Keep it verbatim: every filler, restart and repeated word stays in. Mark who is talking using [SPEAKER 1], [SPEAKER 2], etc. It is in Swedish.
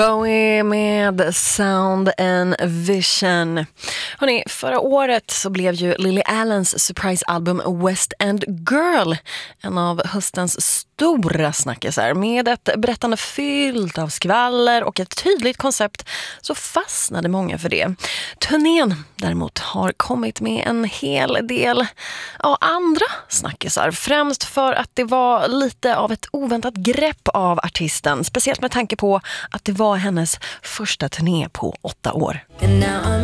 [SPEAKER 1] Bowie med Sound and Vision. Hörrni, förra året så blev ju Lily Allens surprise-album West End Girl en av höstens stora snackisar. Med ett berättande fyllt av skvaller och ett tydligt koncept så fastnade många för det. Turnén däremot har kommit med en hel del ja, andra snackisar. Främst för att det var lite av ett oväntat grepp av artisten. Speciellt med tanke på att det var hennes första turné på åtta år.